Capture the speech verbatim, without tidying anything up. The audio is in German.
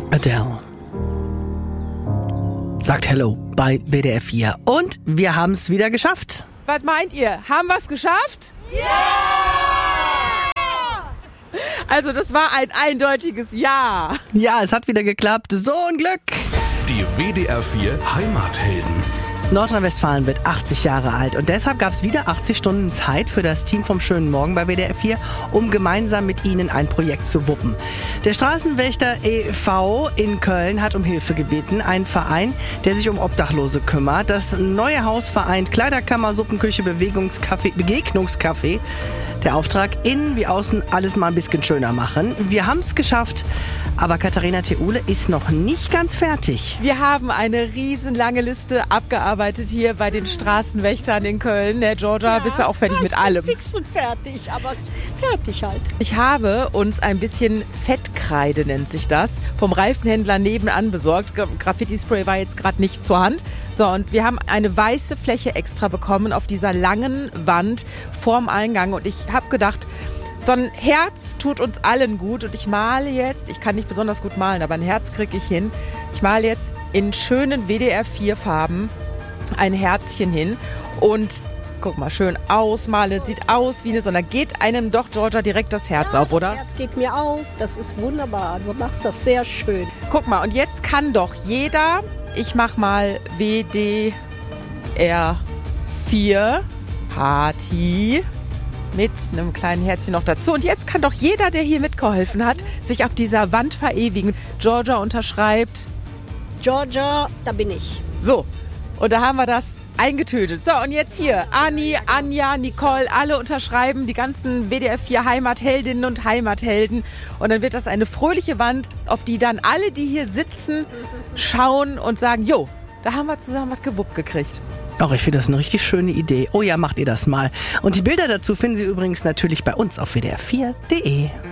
Adele sagt Hello bei W D R vier. Und wir haben es wieder geschafft. Was meint ihr? Haben wir es geschafft? Ja! Also das war ein eindeutiges Ja. Ja, es hat wieder geklappt. So ein Glück. Die W D R vier Heimathelden. Nordrhein-Westfalen wird achtzig Jahre alt und deshalb gab es wieder achtzig Stunden Zeit für das Team vom Schönen Morgen bei W D R vier, um gemeinsam mit ihnen ein Projekt zu wuppen. Der Straßenwächter e V in Köln hat um Hilfe gebeten, ein Verein, der sich um Obdachlose kümmert. Das neue Haus vereint Kleiderkammer, Suppenküche, Bewegungscafé, Begegnungscafé. Der Auftrag, innen wie außen alles mal ein bisschen schöner machen. Wir haben es geschafft, aber Katharina Theule ist noch nicht ganz fertig. Wir haben eine riesenlange Liste abgearbeitet hier bei den Straßenwächtern in Köln. Der Georgia, ja, bist du auch fertig mit allem? Fix und fertig, aber fertig halt. Ich habe uns ein bisschen Fettkreide, nennt sich das, vom Reifenhändler nebenan besorgt. Graffiti-Spray war jetzt gerade nicht zur Hand. So, und wir haben eine weiße Fläche extra bekommen auf dieser langen Wand vorm Eingang. Und ich habe gedacht, so ein Herz tut uns allen gut. Und ich male jetzt, ich kann nicht besonders gut malen, aber ein Herz kriege ich hin. Ich male jetzt in schönen W D R vier Farben ein Herzchen hin. Und guck mal, schön ausmalen. Sieht aus wie eine Sonne. Geht einem doch, Georgia, direkt das Herz ja, auf, oder? Das Herz geht mir auf. Das ist wunderbar. Du machst das sehr schön. Guck mal, und jetzt kann doch jeder... Ich mach mal W D R vier Party mit einem kleinen Herzchen noch dazu. Und jetzt kann doch jeder, der hier mitgeholfen hat, sich auf dieser Wand verewigen. Georgia unterschreibt. Georgia, da bin ich. So, und da haben wir das eingetütet. So, und jetzt hier Anni, Anja, Nicole, alle unterschreiben, die ganzen W D R vier Heimatheldinnen und Heimathelden. Und dann wird das eine fröhliche Wand, auf die dann alle, die hier sitzen, schauen und sagen, jo, da haben wir zusammen was gewuppt gekriegt. Auch ich finde das eine richtig schöne Idee. Oh ja, macht ihr das mal. Und die Bilder dazu finden Sie übrigens natürlich bei uns auf W D R vier punkt de.